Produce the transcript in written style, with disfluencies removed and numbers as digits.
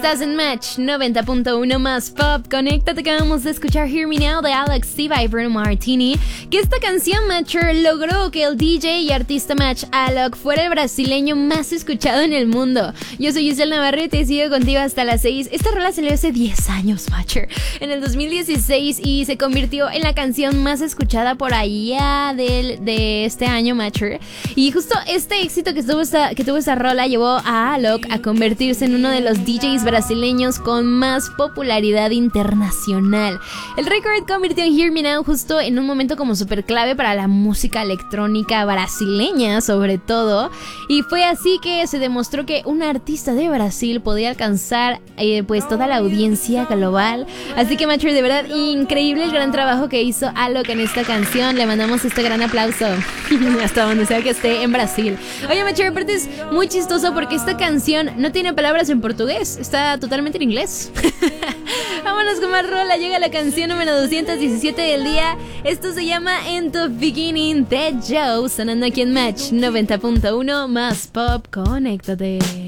Estás en Match 90.1 más pop. Conéctate, que acabamos de escuchar Hear Me Now de Alex Siva y Bruno Martini. Que esta canción, Matcher, logró que el DJ y artista Match Alok fuera el brasileño más escuchado en el mundo. Yo soy Giselle Navarrete y sigo contigo hasta las 6. Esta rola salió hace 10 años, Matcher, en el 2016, y se convirtió en la canción más escuchada por allá de este año, Matcher. Y justo este éxito que tuvo esta rola llevó a Alok a convertirse en uno de los DJs brasileños con más popularidad internacional. El récord convirtió en Hear Me Now justo en un momento como súper clave para la música electrónica brasileña, sobre todo, y fue así que se demostró que un artista de Brasil podía alcanzar pues toda la audiencia global. Así que, Matcher, de verdad increíble el gran trabajo que hizo Alok en esta canción. Le mandamos este gran aplauso hasta donde sea que esté en Brasil. Oye, Matcher, aparte es muy chistoso porque esta canción no tiene palabras en portugués, está totalmente en inglés. Vámonos con más rola. Llega la canción número 217 del día. Esto se llama In the Beginning de Joe, sonando aquí en Match 90.1 más pop. Conéctate.